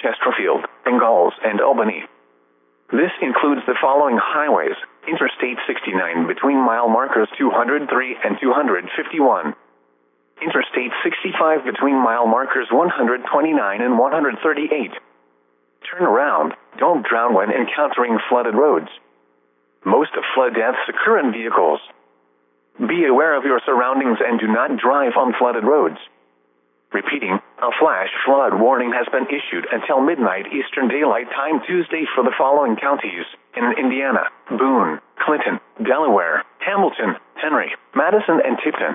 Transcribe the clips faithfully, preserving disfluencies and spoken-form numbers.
Chesterfield, Ingalls, and Albany. This includes the following highways: Interstate sixty-nine between mile markers two hundred three and two hundred fifty-one. Interstate sixty-five between mile markers one hundred twenty-nine and one hundred thirty-eight. Turn around, don't drown when encountering flooded roads. Most flood deaths occur in vehicles. Be aware of your surroundings and do not drive on flooded roads. Repeating, a flash flood warning has been issued until midnight Eastern Daylight Time Tuesday for the following counties in Indiana: Boone, Clinton, Delaware, Hamilton, Henry, Madison, and Tipton.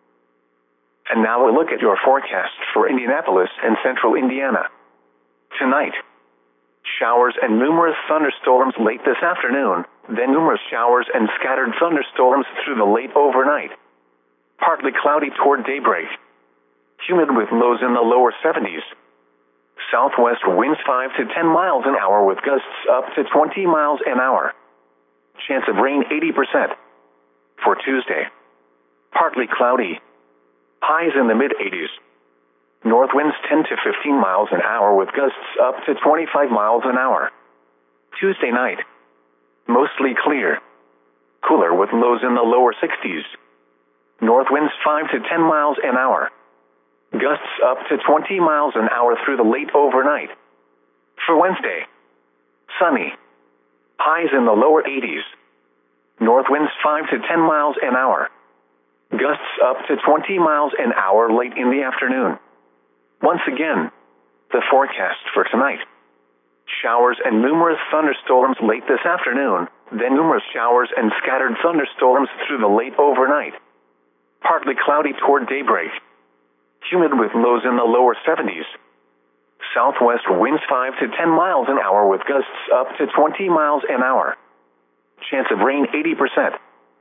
And now a look at your forecast for Indianapolis and central Indiana. Tonight, showers and numerous thunderstorms late this afternoon, then numerous showers and scattered thunderstorms through the late overnight. Partly cloudy toward daybreak. Humid with lows in the lower seventies. Southwest winds five to ten miles an hour with gusts up to twenty miles an hour. Chance of rain eighty percent. For Tuesday, partly cloudy. Highs in the mid-eighties. North winds ten to fifteen miles an hour with gusts up to twenty-five miles an hour. Tuesday night, mostly clear. Cooler with lows in the lower sixties. North winds five to ten miles an hour. Gusts up to twenty miles an hour through the late overnight. For Wednesday, sunny. Highs in the lower eighties. North winds five to ten miles an hour. Gusts up to twenty miles an hour late in the afternoon. Once again, the forecast for tonight. Showers and numerous thunderstorms late this afternoon, then numerous showers and scattered thunderstorms through the late overnight. Partly cloudy toward daybreak. Humid with lows in the lower seventies. Southwest winds five to ten miles an hour with gusts up to twenty miles an hour. Chance of rain eighty percent.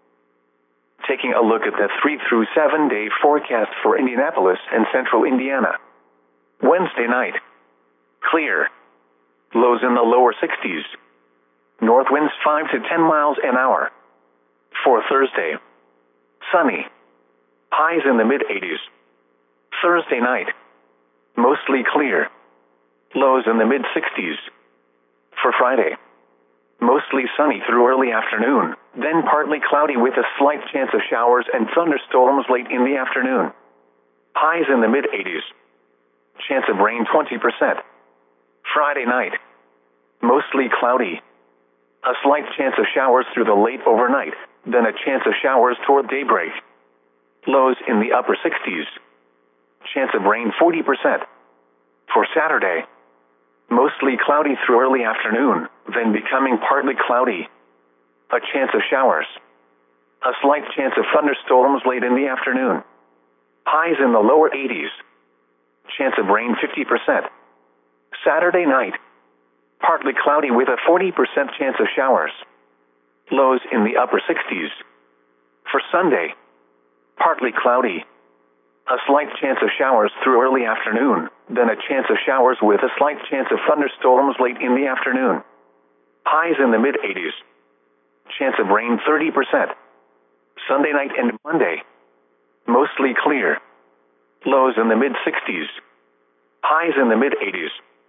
Taking a look at the three through seven day forecast for Indianapolis and central Indiana. Wednesday night, clear. Lows in the lower sixties. North winds five to ten miles an hour. For Thursday, sunny. Highs in the mid-eighties. Thursday night, mostly clear. Lows in the mid-sixties. For Friday, mostly sunny through early afternoon, then partly cloudy with a slight chance of showers and thunderstorms late in the afternoon. Highs in the mid-eighties. Chance of rain twenty percent. Friday night, mostly cloudy. A slight chance of showers through the late overnight, then a chance of showers toward daybreak. Lows in the upper sixties. Chance of rain forty percent. For Saturday, mostly cloudy through early afternoon, then becoming partly cloudy. A chance of showers. A slight chance of thunderstorms late in the afternoon. Highs in the lower eighties. Chance of rain fifty percent. Saturday night, partly cloudy with a forty percent chance of showers. Lows in the upper sixties. For Sunday, partly cloudy. A slight chance of showers through early afternoon, then a chance of showers with a slight chance of thunderstorms late in the afternoon. Highs in the mid-eighties. Chance of rain thirty percent. Sunday night and Monday, mostly clear. Lows in the mid-sixties. Highs in the mid-eighties.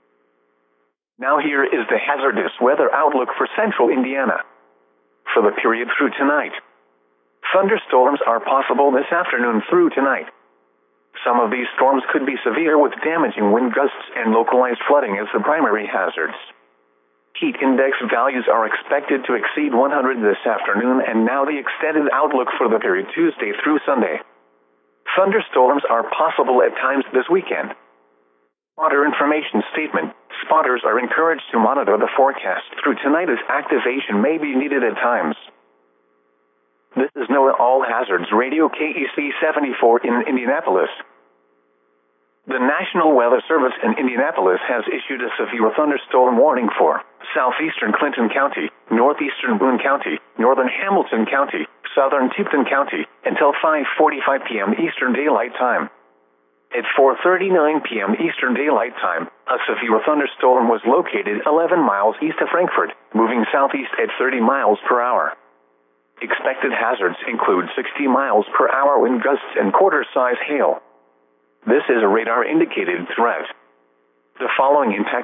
Now here is the hazardous weather outlook for central Indiana. For the period through tonight, thunderstorms are possible this afternoon through tonight. Some of these storms could be severe with damaging wind gusts and localized flooding as the primary hazards. Heat index values are expected to exceed one hundred this afternoon, and now the extended outlook for the period Tuesday through Sunday. Thunderstorms are possible at times this weekend. Spotter information statement. Spotters are encouraged to monitor the forecast through tonight as activation may be needed at times. This is NOAA All Hazards Radio K E C seventy-four in Indianapolis. The National Weather Service in Indianapolis has issued a severe thunderstorm warning for southeastern Clinton County, northeastern Boone County, northern Hamilton County, southern Tipton County, until five forty-five p.m. Eastern Daylight Time. At four thirty-nine p.m. Eastern Daylight Time, a severe thunderstorm was located eleven miles east of Frankfort, moving southeast at thirty miles per hour. Expected hazards include sixty miles per hour wind gusts and quarter-size hail. This is a radar-indicated threat. The following impact